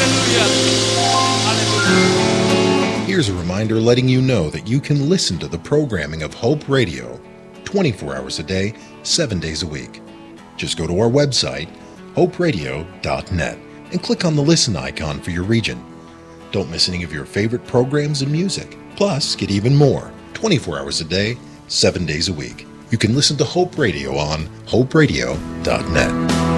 Here's a reminder letting you know that you can listen to the programming of Hope Radio 24 hours a day, 7 days a week. Just go to our website, hoperadio.net, and click on the listen icon for your region. Don't miss any of your favorite programs and music. Plus, get even more 24 hours a day, 7 days a week. You can listen to Hope Radio on hoperadio.net.